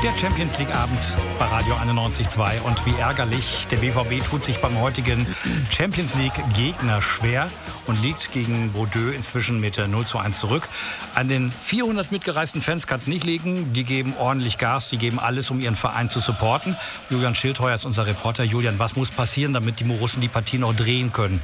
Der Champions League Abend bei Radio 91.2 und wie ärgerlich, der BVB tut sich beim heutigen Champions League Gegner schwer und liegt gegen Bordeaux inzwischen mit 0:1 zurück. An den 400 mitgereisten Fans kann es nicht liegen, die geben ordentlich Gas, die geben alles, um ihren Verein zu supporten. Julian Schildheuer ist unser Reporter. Julian, was muss passieren, damit die Borussen die Partie noch drehen können?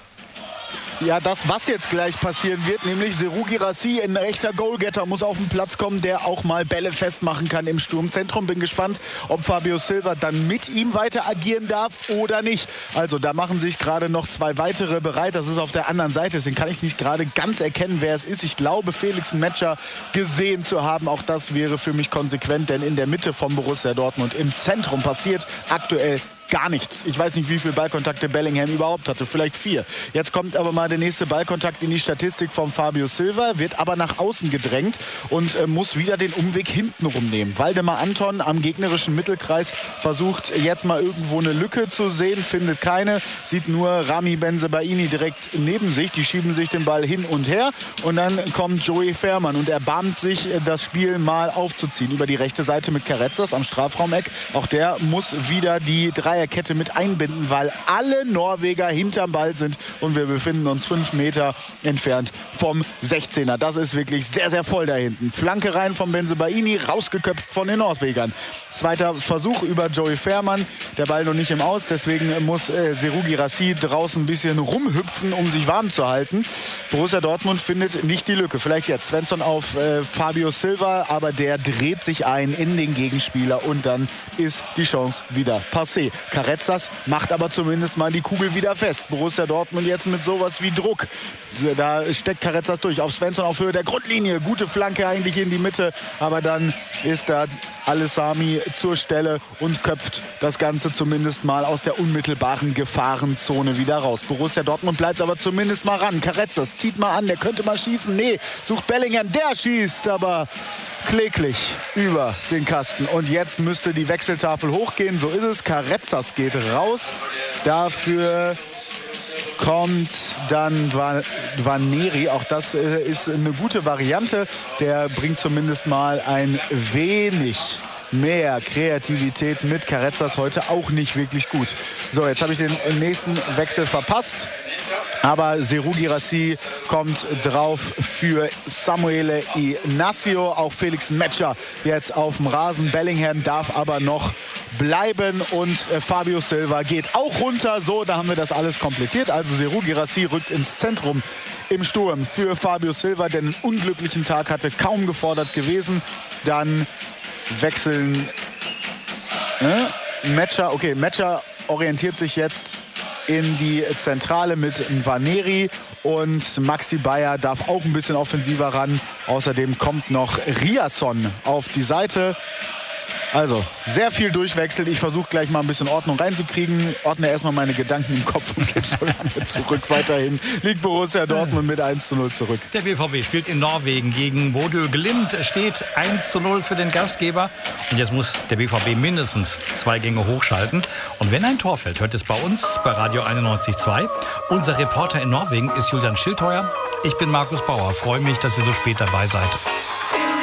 Ja, das, was jetzt gleich passieren wird, nämlich Serhou Guirassy, ein echter Goalgetter, muss auf den Platz kommen, der auch mal Bälle festmachen kann im Sturmzentrum. Bin gespannt, ob Fabio Silva dann mit ihm weiter agieren darf oder nicht. Also da machen sich gerade noch zwei weitere bereit. Das ist auf der anderen Seite, deswegen kann ich nicht gerade ganz erkennen, wer es ist. Ich glaube, Felix Metscher gesehen zu haben. Auch das wäre für mich konsequent, denn in der Mitte von Borussia Dortmund im Zentrum passiert aktuell gar nichts. Ich weiß nicht, wie viele Ballkontakte Bellingham überhaupt hatte. Vielleicht 4. Jetzt kommt aber mal der nächste Ballkontakt in die Statistik von Fabio Silva, wird aber nach außen gedrängt und muss wieder den Umweg hinten rumnehmen. Waldemar Anton am gegnerischen Mittelkreis versucht jetzt mal irgendwo eine Lücke zu sehen, findet keine, sieht nur Rami Bensebaini direkt neben sich. Die schieben sich den Ball hin und her und dann kommt Joey Fährmann und erbarmt sich, das Spiel mal aufzuziehen. Über die rechte Seite mit Carretzas am Strafraumeck. Auch der muss wieder die Dreierkette mit einbinden, weil alle Norweger hinterm Ball sind und wir befinden uns 5 Meter entfernt vom 16er. Das ist wirklich sehr, sehr voll da hinten. Flanke rein von Bensebaini, rausgeköpft von den Norwegern. Zweiter Versuch über Joey Fährmann. Der Ball noch nicht im Aus, deswegen muss Serhou Guirassy draußen ein bisschen rumhüpfen, um sich warm zu halten. Borussia Dortmund findet nicht die Lücke. Vielleicht jetzt Svensson auf Fabio Silva, aber der dreht sich ein in den Gegenspieler und dann ist die Chance wieder passé. Carretzas macht aber zumindest mal die Kugel wieder fest. Borussia Dortmund jetzt mit sowas wie Druck. Da steckt Carretzas durch auf Svensson auf Höhe der Grundlinie. Gute Flanke eigentlich in die Mitte, aber dann ist da Alessami zur Stelle und köpft das Ganze zumindest mal aus der unmittelbaren Gefahrenzone wieder raus. Borussia Dortmund bleibt aber zumindest mal ran. Carretzas zieht mal an, der könnte mal schießen. Nee, sucht Bellingham, der schießt aber kläglich über den Kasten. Und jetzt müsste die Wechseltafel hochgehen, so ist es. Carretzas geht raus. Dafür kommt dann Nwaneri. Auch das ist eine gute Variante. Der bringt zumindest mal ein wenig mehr Kreativität mit. Carretzas heute auch nicht wirklich gut. So, jetzt habe ich den nächsten Wechsel verpasst. Aber Serhou Guirassy kommt drauf für Samuele Inácio. Auch Felix Metscher jetzt auf dem Rasen. Bellingham darf aber noch bleiben und Fabio Silva geht auch runter. So, da haben wir das alles komplettiert. Also Serhou Guirassy rückt ins Zentrum im Sturm für Fabio Silva, der einen unglücklichen Tag hatte, kaum gefordert gewesen. Dann wechseln Metscher. Okay, Metscher orientiert sich jetzt in die Zentrale mit Nwaneri und Maxi Bayer darf auch ein bisschen offensiver ran. Außerdem kommt noch Riasson auf die Seite. Also, sehr viel durchwechselt. Ich versuche gleich mal ein bisschen Ordnung reinzukriegen. Ordne erstmal meine Gedanken im Kopf und gebe so lange zurück. Weiterhin liegt Borussia Dortmund mit 1:0 zurück. Der BVB spielt in Norwegen gegen Bodø Glimt. Steht 1:0 für den Gastgeber. Und jetzt muss der BVB mindestens 2 Gänge hochschalten. Und wenn ein Tor fällt, hört es bei uns bei Radio 91.2. Unser Reporter in Norwegen ist Julian Schildheuer. Ich bin Markus Bauer. Freue mich, dass ihr so spät dabei seid.